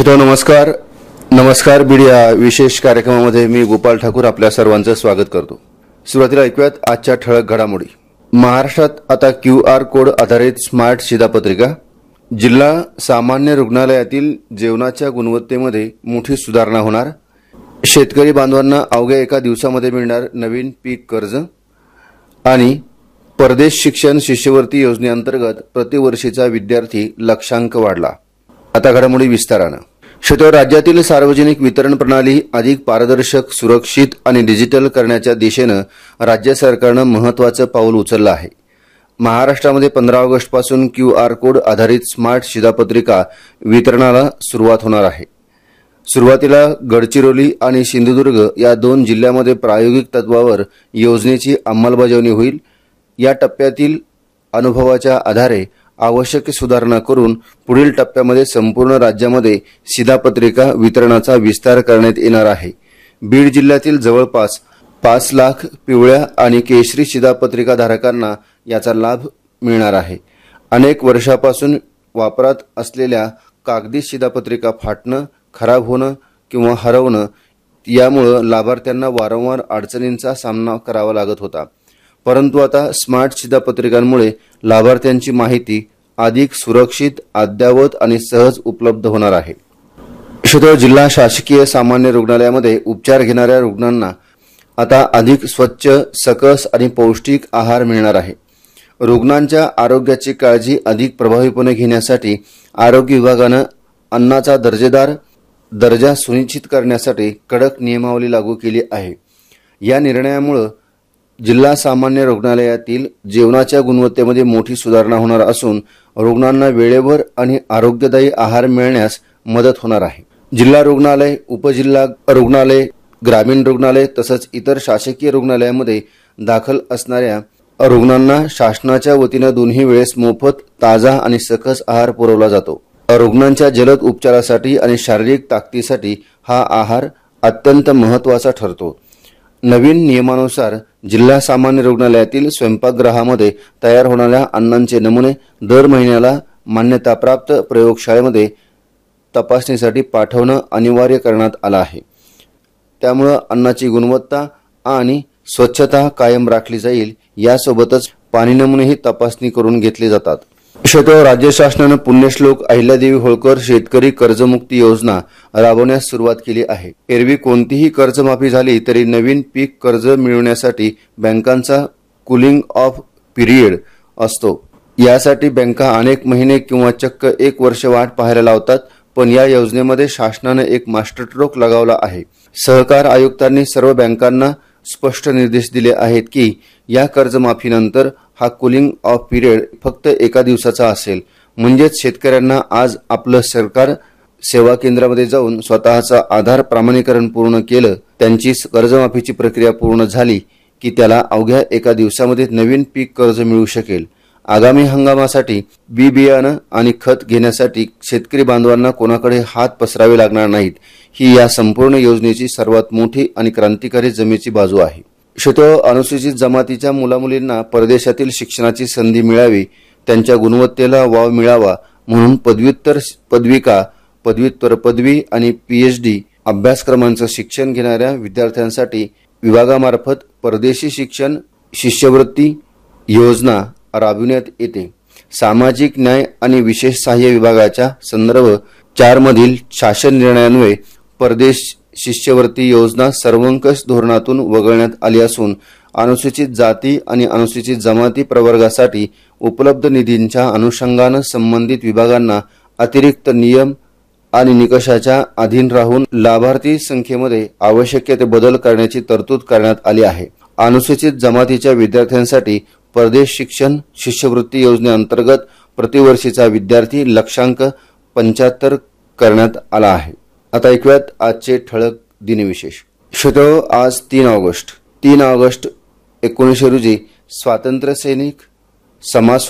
श्रोतो नमस्कार बीड या विशेष कार्यक्रमामध्ये मी गोपाल ठाकूर आपल्या सर्वांचं स्वागत करतो। सुरुवातीला ऐकूयात आजच्या ठळक घडामोडी। महाराष्ट्रात आता QR कोड आधारित स्मार्ट शिधापत्रिका, जिल्हा सामान्य रुग्णालयातील जेवणाच्या गुणवत्तेमध्ये मोठी सुधारणा होणार, शेतकरी बांधवांना अवघ्या एका दिवसामध्ये मिळणार नवीन पीक कर्ज आणि परदेश शिक्षण शिष्यवृत्ती योजनेअंतर्गत प्रतिवर्षीचा विद्यार्थी लक्षांक वाढला। आता घडामोडी विस्ताराने। राज्यातील सार्वजनिक वितरण प्रणाली अधिक पारदर्शक, सुरक्षित आणि डिजिटल करण्याच्या दिशेने राज्य सरकारने महत्त्वाचे पाऊल उचलले आहे। महाराष्ट्रामध्ये 15 ऑगस्ट पासून QR कोड आधारित स्मार्ट शिधापत्रिका वितरणाला सुरुवात होणार आहे। सुरुवातीला गडचिरोली आणि सिंधुदुर्ग या 2 जिल्ह्यांमध्ये प्रायोगिक तत्वावर योजनेची अंमलबजावणी होईल। या टप्प्यातील अनुभवाच्या आधारे आवश्यक सुधारणा करून पुढील टप्प्यामध्ये संपूर्ण राज्यामध्ये शिधापत्रिका वितरणाचा विस्तार करण्यात येणार आहे। बीड जिल्ह्यातील जवळपास 5 लाख पिवळ्या आणि केशरी शिधापत्रिका धारकांना याचा लाभ मिळणार आहे। अनेक वर्षापासून वापरात असलेल्या कागदी शिधापत्रिका फाटणं, खराब होणं किंवा हरवणं यामुळे लाभार्थ्यांना वारंवार अडचणींचा सामना करावा लागत होता, परंतु आता स्मार्ट शिधापत्रिकांमुळे लाभार्थ्यांची माहिती अधिक सुरक्षित, अद्ययावत आणि सहज उपलब्ध होणार आहे। जिल्हा शासकीय सामान्य रुग्णालयामध्ये उपचार घेणाऱ्या रुग्णांना आता अधिक स्वच्छ, सकस आणि पौष्टिक आहार मिळणार आहे। रुग्णांच्या आरोग्याची काळजी अधिक प्रभावीपणे घेण्यासाठी आरोग्य विभागाने अन्नाचा दर्जा सुनिश्चित करण्यासाठी कडक नियमावली लागू केली आहे। या निर्णयामुळे जिल्हा सामान्य रुग्णालयातील जेवणाच्या गुणवत्तेमध्ये मोठी सुधारणा होणार असून रुग्णांना वेळेवर आणि आरोग्यदायी आहार मिळण्यास मदत होणार आहे। जिल्हा रुग्णालय, उपजिल्हा रुग्णालय, ग्रामीण रुग्णालय तसंच इतर शासकीय रुग्णालयामध्ये दाखल असणाऱ्या रुग्णांना शासनाच्या वतीने दोन्ही वेळेस मोफत, ताजा आणि सकस आहार पुरवला जातो। रुग्णांच्या जलद उपचारासाठी आणि शारीरिक ताकदीसाठी हा आहार अत्यंत महत्त्वाचा ठरतो। नवीन नियमानुसार जिल्हा सामान्य रुग्णालयातील स्वयंपाकगृहामध्ये तयार होणाऱ्या अन्नांचे नमुने दर महिन्याला मान्यताप्राप्त प्रयोगशाळेमध्ये तपासणीसाठी पाठवणे अनिवार्य करण्यात आले आहे। त्यामुळे अन्नाची गुणवत्ता आणि स्वच्छता कायम राखली जाईल। यासोबतच पाणी नमुनेही तपासणी करून घेतले जातात। राज्य शासनाने पुण्यश्लोक अहिल्यादेवी होळकर शेतकरी कर्जमुक्ती योजना राबवण्यास सुरुवात केली आहे। एरवी कोणतीही कर्जमाफी झाली तरी नवीन पीक कर्ज मिळवण्यासाठी बँकांचा कूलिंग ऑफ पिरियड असतो। यासाठी बँका अनेक महिने किंवा चक्क 1 वर्ष वाट पाहायला लावतात, पण या योजनेमध्ये शासनाने एक मास्टरस्ट्रोक लगावला आहे। सहकार आयुक्तांनी सर्व बँकांना स्पष्ट निर्देश दिले आहेत की या कर्जमाफीनंतर हा कूलिंग ऑफ पिरियड फक्त 1 दिवसाचा असेल। म्हणजेच शेतकऱ्यांना आज आपलं सरकार सेवा केंद्रामध्ये जाऊन स्वतःचा आधार प्रमाणीकरण पूर्ण केलं, त्यांची कर्जमाफीची प्रक्रिया पूर्ण झाली की त्याला अवघ्या 1 दिवसामध्ये नवीन पीक कर्ज मिळू शकेल। आगामी हंगामासाठी बी बियाणं आणि खत घेण्यासाठी शेतकरी बांधवांना कोणाकडे हात पसरावे लागणार नाहीत। ही या संपूर्ण योजनेची सर्वात मोठी आणि क्रांतिकारी जमेची बाजू आहे। अनुसूचित जमातीच्या मुलामुलींना परदेशातील शिक्षणाची संधी मिळावी, त्यांच्या गुणवत्तेला वाव मिळावा म्हणून पदव्युत्तर पदविका, पदव्युत्तर पदवी आणि PhD अभ्यासक्रमांचे शिक्षण घेणाऱ्या विद्यार्थ्यांसाठी विभागामार्फत परदेशी शिक्षण शिष्यवृत्ती योजना राबविण्यात येते। सामाजिक न्याय आणि विशेष सहाय्य विभागाच्या संदर्भ 4 मधील शासन निर्णयान्वये परदेश शिष्यवृत्ती योजना सर्वंकष धोरणातून वगळण्यात आली असून अनुसूचित जाती आणि अनुसूचित जमाती प्रवर्गासाठी उपलब्ध निधींच्या अनुषंगाने संबंधित विभागांना अतिरिक्त नियम आणि निकषाच्या अधीन राहून लाभार्थी संख्येमध्ये आवश्यक ते बदल करण्याची तरतूद करण्यात आली आहे। अनुसूचित जमातीच्या विद्यार्थ्यांसाठी परदेश शिक्षण शिष्यवृत्ती योजनेअंतर्गत प्रतिवर्षीचा विद्यार्थी लक्षांक 75 करण्यात आला आहे। आता ऐकूयात आजचे ठळक दिनविशेष। आज 3 ऑगस्ट 1900 रोजी स्वातंत्र्य सैनिक, समाज